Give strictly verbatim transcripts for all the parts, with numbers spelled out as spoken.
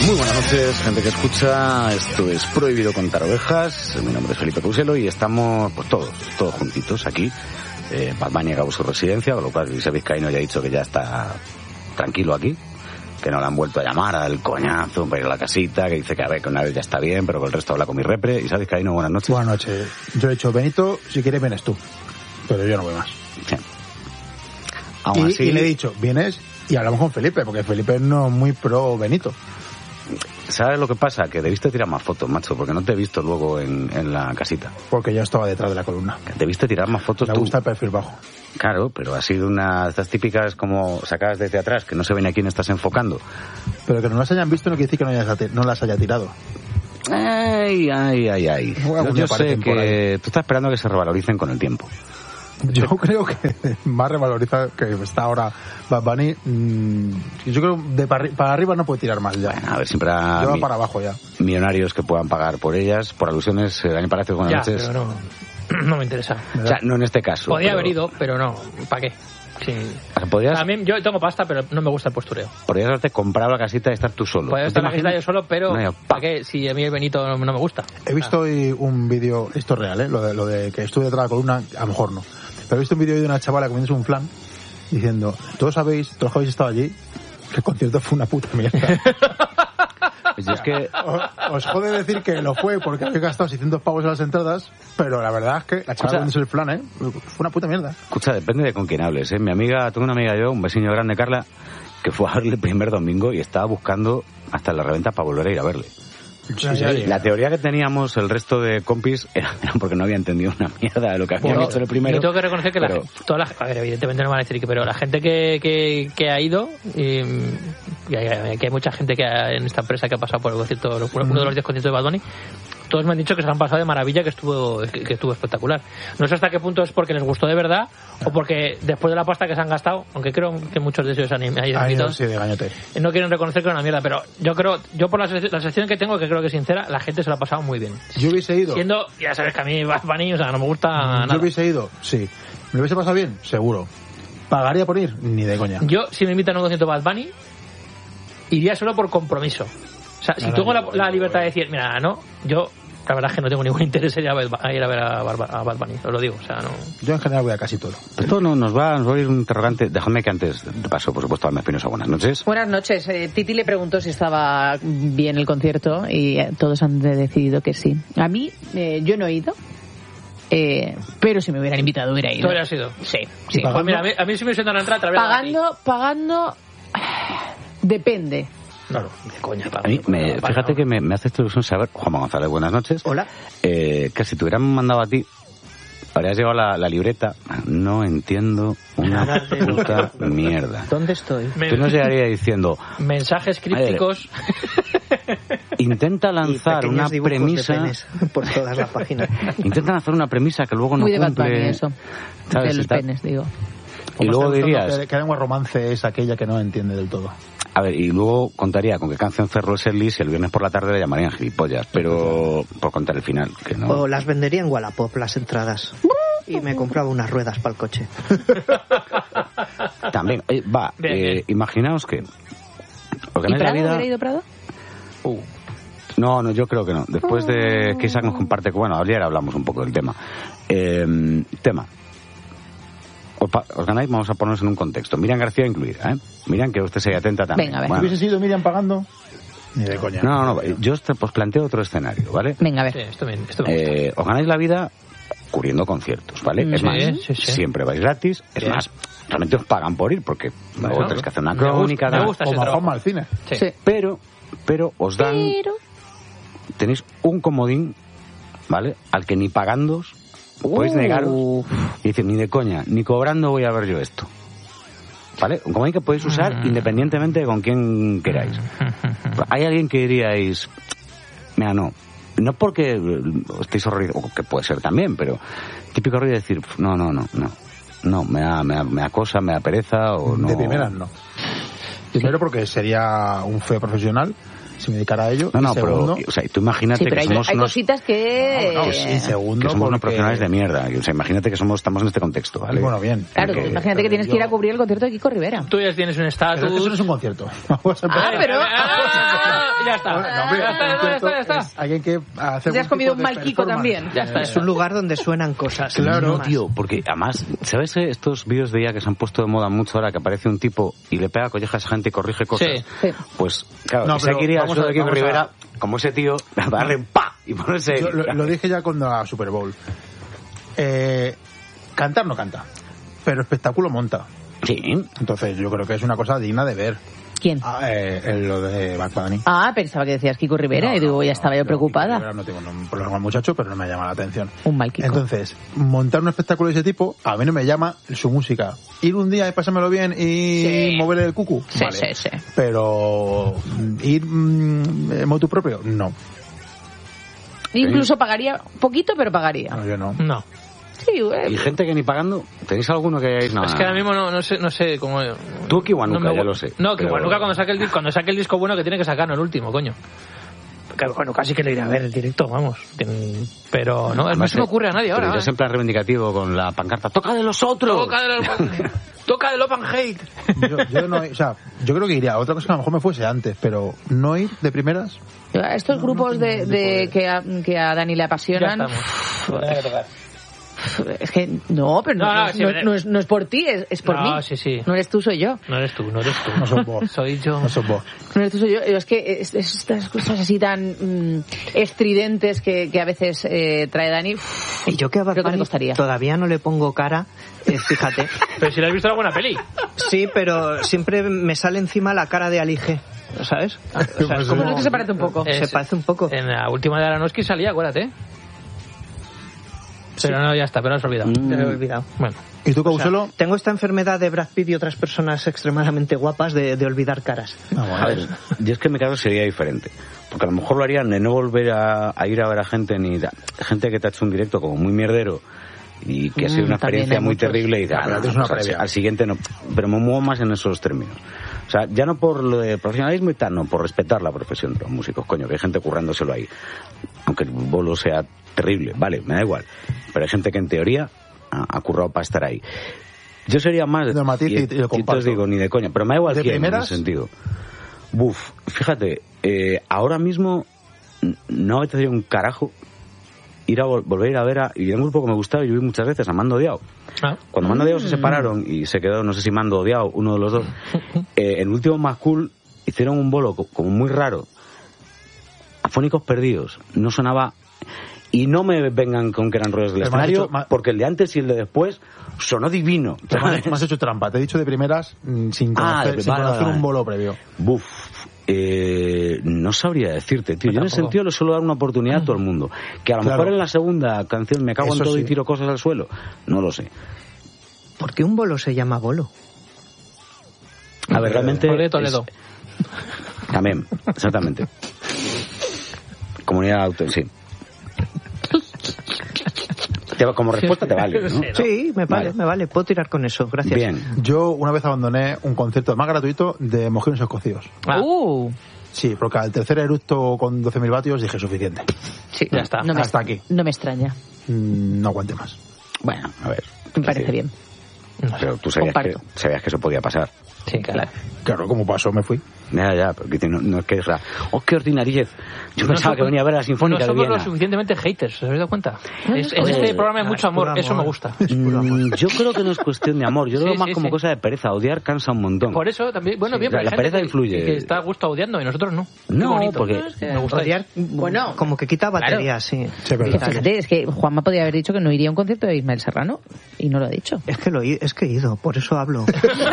Muy buenas noches, gente que escucha. Esto es Prohibido Contar Ovejas. Mi nombre es Felipe Couselo y estamos pues todos, todos juntitos aquí. Eh, Bad Bunny acabó su residencia, con lo cual José Vizcaíno ya ha dicho que ya está tranquilo aquí, que no le han vuelto a llamar al coñazo para ir a la casita, que dice que a ver, que una vez ya está bien, pero que el resto habla con mi repre. Isabel Vizcaíno, buenas noches. Buenas noches. Yo he dicho, Benito, si quieres vienes tú, pero yo no voy más. Sí. Aún y, así... y le he dicho, vienes y hablamos con Felipe, porque Felipe no es muy pro Benito. ¿Sabes lo que pasa? Que debiste tirar más fotos, macho, porque no te he visto luego en, en la casita. Porque yo estaba detrás de la columna. Que debiste tirar más fotos. Me tú. gusta el perfil bajo. Claro, pero ha sido una de estas típicas como sacadas desde atrás, que no se ven a quién estás enfocando. Pero que no las hayan visto no quiere decir que no, hayas, no las haya tirado. Ay, ay, ay, ay. Yo, yo sé que tú estás esperando que se revaloricen con el tiempo. Yo creo que más revaloriza que está ahora Bad Bunny. Mmm, yo creo que de para, para arriba no puede tirar más ya. Bueno, a ver, siempre ha Lleva para abajo ya. Millonarios que puedan pagar por ellas. Por alusiones, el año Palacio con ya, las noches. Pero no, no me interesa. O sea, no en este caso. Podía pero... haber ido, pero no. ¿Para qué? Sí. O sea, ¿podrías... También yo tengo pasta, pero no me gusta el postureo. Podrías haberte comprado la casita y estar tú solo. Podría estar en la casita yo solo, pero no, ¿para qué? Si a mí el Benito no, no me gusta. He visto hoy un vídeo, esto es real, ¿eh? Lo de, lo de que estuve detrás de la columna, a lo mejor no. Pero he visto un vídeo de una chavala comiéndose un flan diciendo, todos sabéis, todos habéis estado allí, que el concierto fue una puta mierda. Pues es que... Os, os jode decir que lo fue porque habéis gastado seiscientos pavos en las entradas, pero la verdad es que la chavala comiéndose el flan, ¿eh? Fue una puta mierda. Escucha, depende de con quién hables, ¿eh? Mi amiga, tengo una amiga yo, un vecino grande, Carla, que fue a verle el primer domingo y estaba buscando hasta la reventa para volver a ir a verle. Sí, sí, sí. La teoría que teníamos el resto de compis era, era porque no había entendido una mierda de lo que habían Bueno, hecho en el primero. Yo tengo que reconocer que pero... la, toda la, a ver, evidentemente no me van a decir que, pero la gente que, que, que ha ido, y, y hay, que hay mucha gente que ha, en esta empresa que ha pasado por el concierto, uno de los diez conciertos de Bad Bunny, todos me han dicho que se han pasado de maravilla, que estuvo que, que estuvo espectacular. No sé hasta qué punto es porque les gustó de verdad o porque después de la pasta que se han gastado, aunque creo que muchos de ellos han ido, sí, de gañote. No quieren reconocer que era una mierda, pero yo creo, yo por la, la sección que tengo, que creo que es sincera, la gente se lo ha pasado muy bien. Yo hubiese ido. Siendo, ya sabes que a mí Bad Bunny, o sea, no me gusta nada. Yo hubiese ido, sí. ¿Me lo hubiese pasado bien? Seguro. ¿Pagaría por ir? Ni de coña. Yo, si me invitan a un concierto Bad Bunny, iría solo por compromiso. O sea, si tengo la, la libertad de decir, mira, no, yo... La verdad es que no tengo ningún interés en ir a ver a, a Bad Bunny, os lo digo, o sea, no... Yo en general voy a casi todo. Esto no, nos, va, nos va a ir un interrogante. Déjame que antes de paso, por supuesto, a Alma Espinosa. Buenas noches. Buenas noches. Eh, Titi le preguntó si estaba bien el concierto y eh, todos han decidido que sí. A mí, eh, yo no he ido, eh, pero si me hubieran invitado hubiera ido. ¿Tú hubieras ido? Sí. sí. Pues mira, a mí, a mí si me hubiesen dado la entrada... Pagando, pagando... Depende. Claro, de coña. A mí, me, fíjate que me, me hace esta ilusión saber, Juanma González, buenas noches. Hola. Eh, que si te hubieran mandado a ti, habrías llevado la, la libreta. No entiendo una puta mierda. ¿Dónde estoy? Tú nos llegarías diciendo... Mensajes crípticos. Intenta lanzar una premisa... por todas las páginas. Intenta lanzar una premisa que luego no Muy cumple... Muy de Bad Bunny eso. ¿Sabes? De los Está... penes, digo. Y luego dirías... Que, que lengua romance es aquella que no entiende del todo. A ver, y luego contaría con qué canción cerró el setlist y el viernes por la tarde le llamarían gilipollas, pero por contar el final, que no... O las vendería en Wallapop, las entradas. Y me compraba unas ruedas para el coche. También, eh, va, bien, eh, bien. Imaginaos que... ¿Y Prado? La vida... ¿Hubiera ido Prado? Uh. No, no, yo creo que no. Después de que Isaac nos comparte... Bueno, ayer hablamos un poco del tema. Eh, tema... Os ganáis, vamos a ponernos en un contexto. Miriam García incluida, ¿eh? Miriam, que usted sea atenta también. Venga, a ver. Bueno. ¿Hubiese sido Miriam pagando? Ni de coña. No, no, no. Yo pues planteo otro escenario, ¿vale? Venga, a ver. Sí, esto me, esto me eh, os ganáis la vida cubriendo conciertos, ¿vale? Mm. Es más, sí, sí, sí. siempre vais gratis. Es Sí. más, realmente os pagan por ir porque luego Bueno, tenéis que hacer una me crónica. gusta, me tal. gusta. O ese Juanma trabajo. al cine. Sí. Sí. Pero, pero os dan... Pero... Tenéis un comodín, ¿vale? Al que ni pagándoos podéis Uh. negaros y decir, ni de coña, ni cobrando voy a ver yo esto. ¿Vale? Un comodín que podéis usar Mm. independientemente de con quién queráis. Hay alguien que diríais, mira, no, no porque estéis horrorizados, que puede ser también, pero típico rollo de decir, no, no, no, no, no, me da, me da, me da cosa, me da pereza o no. De primeras no. Primero porque sería un feo profesional. si me dedicara a ello. No, no, y segundo, pero, o sea, tú imagínate Sí, pero que hay, somos hay unos... cositas que... No, no, y segundo, que somos unos porque- profesionales de mierda. O sea, imagínate que somos estamos en este contexto, ¿vale? Bueno, bien. Claro, Porque- imagínate que tienes que ir a cubrir el concierto de Kiko Rivera. Tú ya tienes un Pero estatus. eso no es un concierto. Vamos a empezar. Ah, pero... Ah, ya está. No, hombre, ya un está, ya está, ya concierto está, ya está. es alguien que hace Te has algún comido tipo un de mal Kiko performance. también. Ya está. Es un lugar donde suenan cosas. Claro, no más. tío, porque además, ¿sabes eh, estos vídeos de I A que se han puesto de moda mucho ahora, que aparece un tipo y le pega collejas a gente y corrige cosas? Sí. Sí. Pues, claro, No, si pero se quería vamos eso a- de Kiko vamos a- Rivera, como ese tío, darle pa y ponerse... Yo lo, lo dije ya con la Super Bowl. Eh, cantar no canta, pero espectáculo monta. Sí. Entonces yo creo que es una cosa digna de ver. ¿Quién? Ah, eh, en lo de Bad Bunny. Ah, pensaba que decías Kiko Rivera No, y digo, no, ya no, estaba yo Kiko preocupada. Rivera no tengo un problema con el muchacho, pero no me llama la atención. Un mal Kiko. Entonces, montar un espectáculo de ese tipo, a mí no me llama su música. Ir un día y pasármelo bien y Sí. mover el cucu, Sí, vale. sí, sí. Pero mm, ir mm, en motu propio, no. Incluso pagaría, poquito, pero pagaría. No, yo no. No. Sí, eh, ¿Y gente que ni pagando? ¿Tenéis alguno que hayáis nada? Es que ahora mismo no, no sé, no sé cómo. Tú Kiwanuka, no me- ya lo sé. No, pero- Kiwanuka cuando saque el disco, cuando saque el disco bueno que tiene que sacar, no el último, coño. Que, bueno, casi que le iré a ver el directo, vamos. Que- Pero no, no Además, se me ocurre a nadie pero ahora. ya es en plan reivindicativo con la pancarta. ¡Toca de los otros! Toca del toca del Open Hate. Yo, yo no, o sea, yo creo que iría. Otra cosa que a lo mejor me fuese antes, pero no ir de primeras. estos grupos de, de que, a, que a Dani le Ya apasionan, estamos. es que no, pero no, No, no, no es, sí, no- pero- no es, no es por ti, es, es por No, mí. sí, sí. No eres tú, soy yo. No eres tú, no eres tú. No sos vos. Soy yo. No sos vos. No eres tú, soy yo. Es que es- es- estas cosas así tan mm, estridentes que, que a veces eh, trae Dani, uff, Y yo que a Bad creo que me Bunny costaría. todavía no le pongo cara, eh, fíjate. Pero si le has visto alguna peli. Sí, pero siempre me sale encima la cara de Alige, ¿sabes? O sea, es Pues como... Como es que se parece un poco. Se Es- parece un poco. En la última de Aronofsky salía, acuérdate. Pero no, ya está, pero lo has olvidado. Ya lo he olvidado. Bueno. ¿Y tú, O sea, Causelo? tengo esta enfermedad de Brad Pitt y otras personas extremadamente guapas de, de olvidar caras. Ah, bueno. A ver, yo es que en mi caso sería diferente. Porque a lo mejor lo harían de no volver a, a ir a ver a gente ni da- gente que te ha hecho un directo como muy mierdero y que ha sido Mm, una también experiencia hay muy muchos. terrible y dices, Ah, ah, pero no, es una pues al- previa. al siguiente no. Pero me muevo más en esos términos. O sea, ya no por lo de profesionalismo y tal, no, por respetar la profesión de los músicos, coño, que hay gente currándoselo ahí. Aunque el bolo sea terrible, vale, me da igual. Pero hay gente que en teoría ha, ha currado para estar ahí. Yo sería más... No, matiz y- y lo y entonces comparto. digo, ni de coña, pero me da igual ¿De quién en primeras? ese sentido. Buf, fíjate, eh, ahora mismo n- no me tendría un carajo ir a vol- volver a ir a ver a... Y era un grupo que me gustaba y yo vi muchas veces a Mando Diao. Ah. Cuando Mando Diao se separaron y se quedó, no sé si Mando o Diao, uno de los dos, eh, en Último Más Cool hicieron un bolo co- como muy raro. Afónicos Perdidos. No sonaba... Y no me vengan con que eran ruedas del Pero me has escenario, hecho- ma- porque el de antes y el de después sonó divino. Te me has- me has hecho trampa. Te he dicho de primeras mm, sin Ah, conocer, de- sin vale, conocer vale. un bolo previo. Buf, eh, no sabría decirte, tío. Yo Yo en ese tampoco. sentido le suelo dar una oportunidad a todo el mundo. Que a lo Claro. mejor en la segunda canción me cago en Eso todo y sí. tiro cosas al suelo. No lo sé. ¿Por qué un bolo se llama bolo? A ver, realmente... Ole, Toledo. es- También, exactamente. Comunidad auto, sí. Te- Como respuesta te vale, ¿no? Sí. Sí, me vale, Vale. me vale. Puedo tirar con eso, gracias. Bien. Yo una vez abandoné un concierto más gratuito de mojinos escocidos. Ah, Uh, Sí, porque al tercer eructo con doce mil vatios dije suficiente. sí, Ya está. No me, Hasta aquí. No me extraña. Mm, No aguante más. Bueno, a ver. Me parece Sí. bien. Pero tú sabías que, Comparto. sabías que eso podía pasar. Sí, claro. Claro, como pasó, me fui. Ya, ya, porque no, no es que dijera, oh, qué ordinariez. Yo No pensaba somos- que venía a ver a la Sinfónica no de somos Viena. lo suficientemente haters, ¿os habéis dado cuenta? Es, en Oye, este programa hay no, mucho es puro amor, eso me amor. gusta. Mm, yo creo que no es cuestión de amor, yo lo Sí, veo más sí, como sí. cosa de pereza. Odiar cansa un montón. Por eso también, bueno, Sí, bien, la- pero hay la gente pereza que- influye. que está a gusto odiando y nosotros no. Qué No, bonito. porque- Es que me gusta Odiar, eso. Bueno, como que quita batería, sí. Sí, pero- Que fíjate, es que Juanma podía haber dicho que no iría a un concierto de Ismael Serrano y no lo ha dicho. Es que lo he, es que he ido, por eso hablo.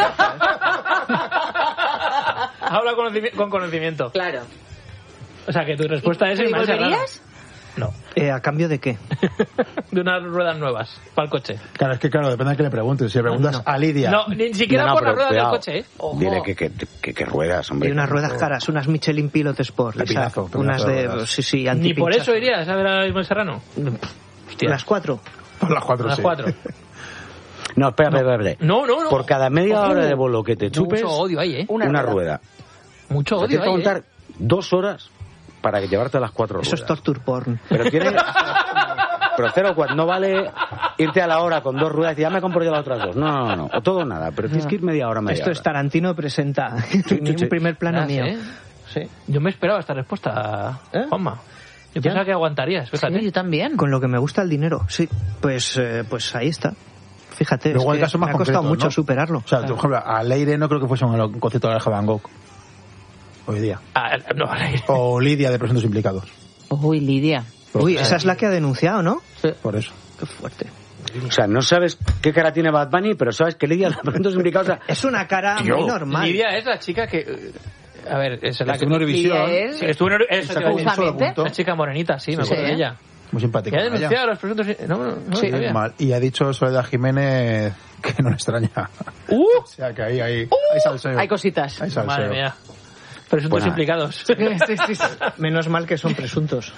Habla conocimi- con conocimiento. Claro. O sea, que tu respuesta es ¿Y Ismael Serrano. volverías? No. Eh, ¿A cambio de qué? De unas ruedas nuevas para el coche. Claro, es que claro, depende de que le preguntes. Si le preguntas No. a Lidia, No, ni siquiera No, no, por las pero ruedas cuidado. del coche, ¿eh? Ojo. Dile que, que, que, que ruedas, hombre. Hay unas ruedas caras, unas Michelin Pilot Sport. Pepinazo, Isaac, unas pepinazo de de... ruedas. Sí, sí, Ni por antipinchazo. eso irías a ver a Ismael Serrano. Hostia. Las cuatro. a las cuatro A las sí. cuatro. No, espera, espera, espera. No, no, no. Por cada media Ojo. hora de bolo que te chupes, Mucho odio ahí, ¿eh? una, rueda. Mucho O sea, odio tienes que ahí, ¿eh? contar dos horas para llevarte a las cuatro Eso ruedas. es torture porn. Pero tiene... Pero cero, cuatro, no vale irte a la hora con dos ruedas y ya me compro yo las otras dos. No, no, no, o todo o nada, pero tienes que ir media hora, media Esto hora. es Tarantino presenta un primer plano Ah, mío. ¿sí? Sí. Yo me esperaba esta respuesta, ¿Eh? Juanma. Yo ¿Ya? pensaba que aguantarías, fíjate. Sí, yo también. Con lo que me gusta el dinero, sí. Pues, eh, pues ahí está. Fíjate, Luego es hay que casos más me ha costado concretos, mucho ¿no? superarlo. O sea, por ejemplo, a Leire no creo que fuese un concierto de Aleja Van Gogh hoy día. Ah, no, vale. O Lidia de Presuntos Implicados. Uy, Lidia. Uy, esa es la que ha denunciado, ¿no? Por eso. Qué fuerte. O sea, no sabes qué cara tiene Bad Bunny, pero sabes que Lidia de pronto es implicados. O sea, Es una cara Tío. muy normal. Lidia es la chica que... eh, A ver, es la que... Estuvo en Eurovisión. Lidia es- Sí, estuvo en... Eso te iba a decir. Justamente. La chica morenita, sí, me Sí. acuerdo de ella. Muy simpático. Que ha ella. denunciado a los presuntos... No, no, no Sí, sabía. mal. Y ha dicho Soledad Jiménez que no le extraña. ¡Uh! O sea, que ahí hay, hay salseo. Hay cositas. Hay salseo. Madre mía. Presuntos Buena. implicados. Sí, sí, sí. Menos mal que son presuntos.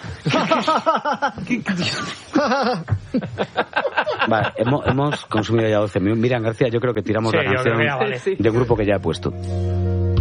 vale, hemos, hemos consumido ya doce minutos. Miriam García, yo creo que tiramos Sí, la yo creo canción que ya vale. de un grupo que ya he puesto.